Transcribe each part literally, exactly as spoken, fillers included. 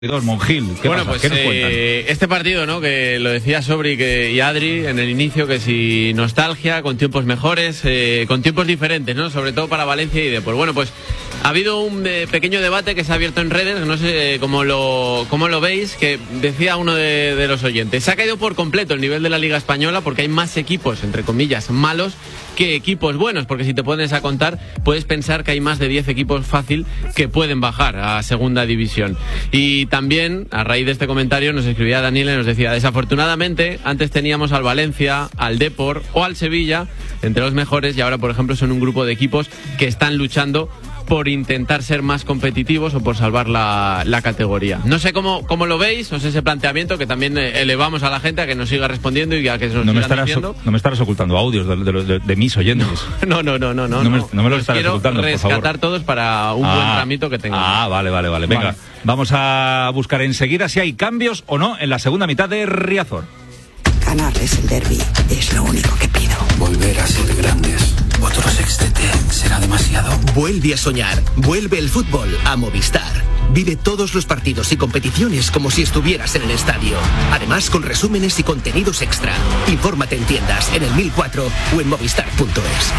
Monjil, ¿qué bueno, pasa? pues ¿Qué nos eh, este partido, ¿no? Que lo decía Sobri que, y Adri en el inicio, que si nostalgia, con tiempos mejores, eh, con tiempos diferentes, ¿no? Sobre todo para Valencia y Depor. Bueno, pues ha habido un eh, pequeño debate que se ha abierto en redes, no sé cómo lo, cómo lo veis, que decía uno de, de los oyentes. Se ha caído por completo el nivel de la Liga Española porque hay más equipos, entre comillas, malos que equipos buenos, porque si te pones a contar, puedes pensar que hay más de diez equipos fácil que pueden bajar a segunda división. Y también, a raíz de este comentario, nos escribía Daniel y nos decía, desafortunadamente, antes teníamos al Valencia, al Depor o al Sevilla entre los mejores y ahora, por ejemplo, son un grupo de equipos que están luchando por intentar ser más competitivos o por salvar la, la categoría. No sé cómo, cómo lo veis, no sé ese planteamiento que también elevamos a la gente a que nos siga respondiendo y a que nos no, me sigan estarás, diciendo. No me estarás ocultando audios de, de, de, de mis oyentes. No, no, no, no, no. No me, no me lo Los estarás quiero ocultando, por favor. rescatar todos para un ah, buen tramito que tengamos. Ah, vale, vale, vale. Venga, vale. Vamos a buscar enseguida si hay cambios o no en la segunda mitad de Riazor. Ganarles el derbi es lo único que pido. Volver a ser grandes. Otro sextete será demasiado. Vuelve a soñar. Vuelve el fútbol a Movistar. Vive todos los partidos y competiciones como si estuvieras en el estadio. Además, con resúmenes y contenidos extra. Infórmate en tiendas, en el mil cuatro o en movistar punto es.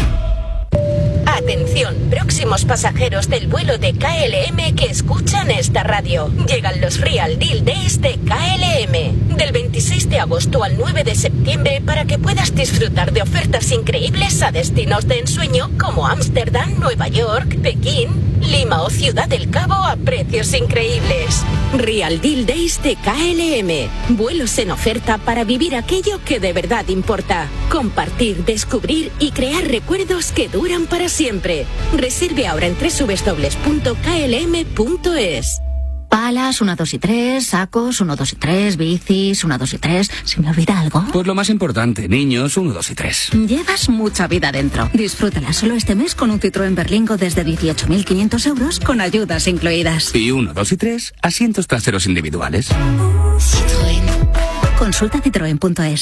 Atención, próximos pasajeros del vuelo de K L M que escuchan esta radio. Llegan los Real Deal Days de K L M. Del veintiséis de agosto al nueve de septiembre para que puedas disfrutar de ofertas increíbles a destinos de ensueño como Ámsterdam, Nueva York, Pekín, Lima o Ciudad del Cabo a precios increíbles. Real Deal Days de K L M. Vuelos en oferta para vivir aquello que de verdad importa. Compartir, descubrir y crear recuerdos que duran para siempre. Reserve ahora en doble u doble u doble u punto k l m punto es. Palas, uno, dos y tres, sacos, uno, dos y tres, bicis, uno, dos y tres. ¿Se me olvida algo? Pues lo más importante, niños, uno, dos y tres. Llevas mucha vida dentro. Disfrútala solo este mes con un Citroën Berlingo desde dieciocho mil quinientos euros con ayudas incluidas. Y uno, dos y tres, asientos traseros individuales. Citroën. Consulta citroen punto es.